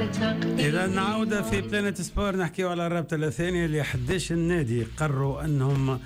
إذا نعود في بلانيت سبور نحكيو على الرابطة الثانية اللي 11 نادي قرروا أنهم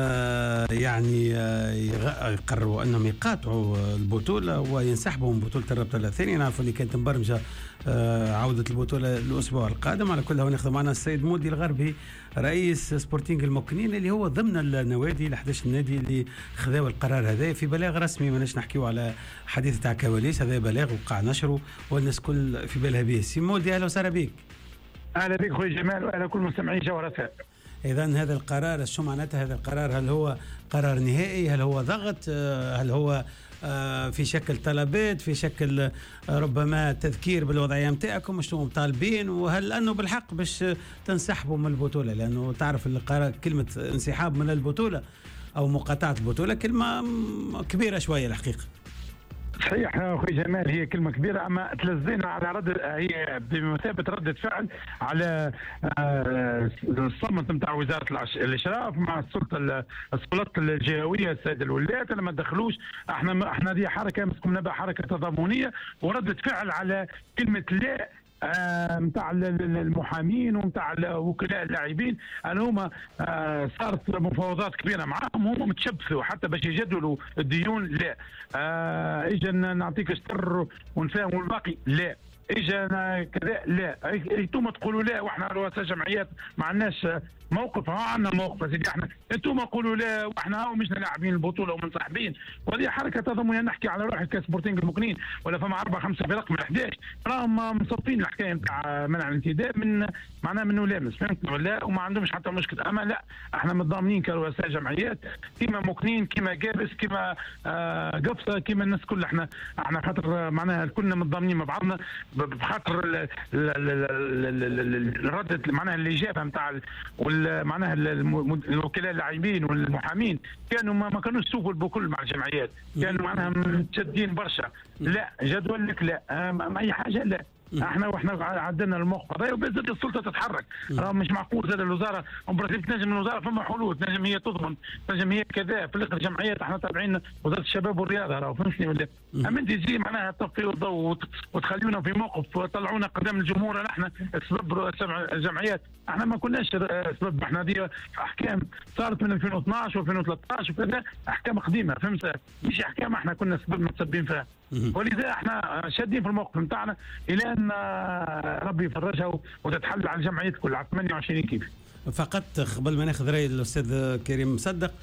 قرروا أنهم يقاطعوا البطولة وينسحبوا من بطولة الرابطة الثانية. نعرفوا اللي كانت مبرمجة عودة البطولة الأسبوع القادم. على كل هو ناخذ معنا السيد مودي الغربي رئيس سبورتينغ المكنين اللي هو ضمن النوادي ال 11 نادي اللي خذوا القرار هذا في بلاغ رسمي. ماناش نحكيو على حديث تاع كواليس، هذا بلاغ وقع نشره والناس كل في بالها به. سي مودي اهلا وسهلا بك. اهلا بك خويا جمال واهلا كل مستمعين جوهر FM. إذا هذا القرار شو معناتها؟ هذا القرار هل هو قرار نهائي؟ هل هو ضغط؟ هل هو في شكل طلبات، في شكل ربما تذكير بالوضعية متاعكم مش مطالبين؟ وهل أنه بالحق باش تنسحبوا من البطولة؟ لأنه تعرف القرار كلمة انسحاب من البطولة أو مقاطعة البطولة كلمة كبيرة شوية الحقيقة. صحيح اخوي جمال، هي كلمه كبيره اما تلزينا على رد، هي بمثابه رده فعل على الصمت نتاع وزاره الاشراف مع السلطات الجهويه الساده الولايات اللي ما دخلوش. احنا دي حركه مسكنا بها حركه تضامنيه ورده فعل على كلمه لا متاع المحامين ومتاع وكلاء اللاعبين اللي هما صارت مفاوضات كبيره معاهم، هم متشبثوا حتى باش يجدولوا الديون. لا اجا نعطيك اشتر ونفهموا الباقي. لا اجا كذا. لا انتم تقولوا لا واحنا رؤساء جمعيات ما عندناش موقف. عندنا موقف سيدي، احنا انتم قولوا لا واحنا مش لاعبين البطوله ومنسحبين. وهذه حركه تضامنيه. نحكي على روحي كسبورتينغ المكنين ولا فما 4-5 فرق من 11 راهم مصفين الحكايه نتاع منع الانتداب من معناها منه لامس، فهمت ولا؟ وما عندهمش حتى مشكله. اما لا احنا متضامنين كرؤساء جمعيات كيما مكنين كيما جابس كيما قفصه كيما الناس كلها. احنا خاطر معناها كلنا متضامنين مع بعضنا بخاطر الردة معناها الاجابه نتاع معناها الوكلاء اللاعبين والمحامين كانوا ما كانوش يسوقوا بكل مع الجمعيات، كانوا معناها متشدين برشا. لا جدول لك لا اي حاجه لا. واحنا عدلنا الموقف هذا وبزاد السلطه تتحرك. راه مش معقول زاد الوزاره تنجم الوزاره فما حلول، تنجم هي تضمن، تنجم هي كذا. في الاخر الجمعيات احنا تابعين وزاره الشباب والرياضه، راه فهمتني ولا؟ اما انت تجي معناها تطفي الضوء وتخلينا في موقف وطلعونا قدام الجمهور. احنا سبب الجمعيات احنا ما كناش سبب. احنا دي احكام صارت من 2012 و2013 وكذا، احكام قديمه فهمت، مش احكام احنا كنا سبب متسبين فيها. ولذا احنا شادين في الموقف نتاعنا الى ان ربي يفرجها وتتحل على الجمعيات كلها على 28 كيف. فقط قبل ما ناخذ راي الاستاذ كريم مصدق،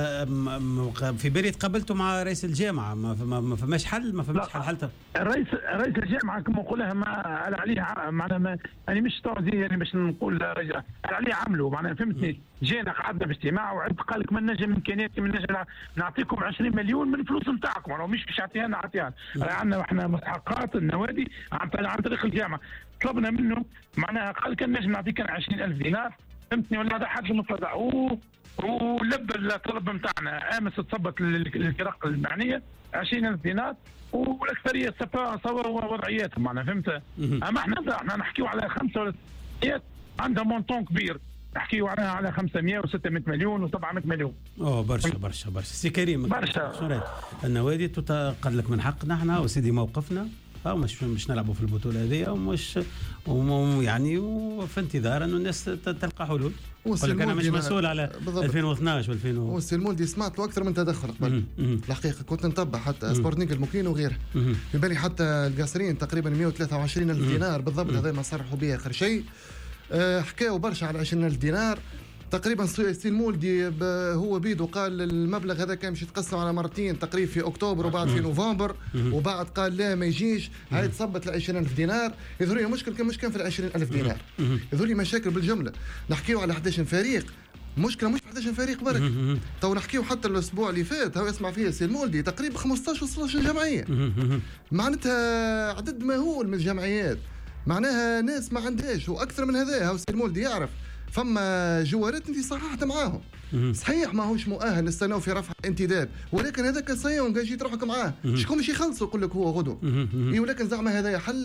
في بالي تقابلتوا مع رئيس الجامعه ما فماش حل؟ ما فماش حل حتى رئيس الجامعه كما نقولها ما عليه معناها يعني مش توزيع يعني باش نقول عليه عملوا معناها فهمتني. جينا قعدنا في اجتماع وعد قال لك ما نجم امكانياتي من نجم نعطيكم 20 مليون من فلوس نتاعكم، راه مش يعطيها نعطيها. عندنا احنا مستحقات النوادي عن طريق الجامعه. طلبنا منه معناها قال كان نجم نعطيك 20,000 دينار فهمتني ولا؟ هذا حد مفضع ولبى الطلب نتاعنا. امس تصبت للفرق المعنيه 20,000 دينار والاكثريه صفا وضعياتهم معناها فهمت. اما احنا نحكيو على 5 ولا 6 عندها مونطون كبير، نحكيو على 500 و600 مليون و700 مليون. برشا برشا برشا. سي كريم برشا. النوادي قال لك من حقنا احنا وسيدي موقفنا مش نلعبوا في البطوله هذه ومش يعني وفي انتظار انه الناس تلقى حلول. ولكن انا مش مسؤول على 2012 و2000 والسي المولدي سمعت له اكثر من تدخل قبل. الحقيقه كنت نتبع حتى سبورتينغ المكنين وغيره. في بالي حتى القاصرين تقريبا 123,000 دينار بالضبط. هذا ما صرحوا به اخر شيء. حكاوا برشا على 20,000 دينار تقريبا. السي المولدي هو بيدو قال المبلغ هذا كان مش يتقسم على مرتين تقريبا في اكتوبر وبعد في نوفمبر وبعد قال لا ما يجيش. هاي تصبت ل 20,000 دينار. يظهر لي المشكل كان مش كان في 20,000 دينار، يظهر لي مشاكل بالجمله. نحكيو على 11 فريق، مشكله مش 11 فريق برك. تو نحكيو حتى الاسبوع اللي فات هو يسمع فيه السي المولدي تقريبا 15 16 جمعيه، معناتها عدد مهول من الجمعيات، معناها ناس ما عندهاش. واكثر من هذا هو السي المولدي يعرف فما جوارات انت صححت معاهم صحيح ما هوش مؤهل استناو في رفع انتداب، ولكن هذاك الصيام قال جيت روحك معاه شكون باش يخلصوا يقول لك هو غدو. ولكن زعما هذا حل